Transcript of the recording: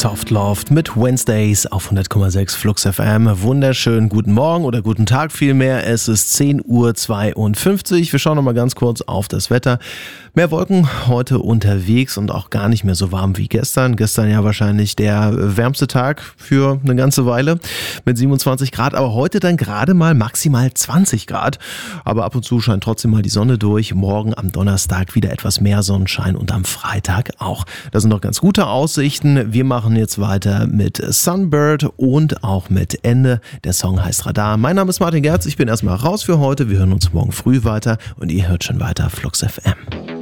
Soft Loved mit Wednesdays auf 100,6 Flux FM. Wunderschönen guten Morgen oder guten Tag vielmehr. Es ist 10:52 Uhr. Wir schauen noch mal ganz kurz auf das Wetter. Mehr Wolken heute unterwegs und auch gar nicht mehr so warm wie gestern. Gestern ja wahrscheinlich der wärmste Tag für eine ganze Weile mit 27 Grad. Aber heute dann gerade mal maximal 20 Grad. Aber ab und zu scheint trotzdem mal die Sonne durch. Morgen am Donnerstag wieder etwas mehr Sonnenschein und am Freitag auch. Das sind noch ganz gute Aussichten. Wir machen jetzt weiter mit Sunbird und auch mit Ende. Der Song heißt Radar. Mein Name ist Martin Gerz. Ich bin erstmal raus für heute. Wir hören uns morgen früh weiter und ihr hört schon weiter Flux FM.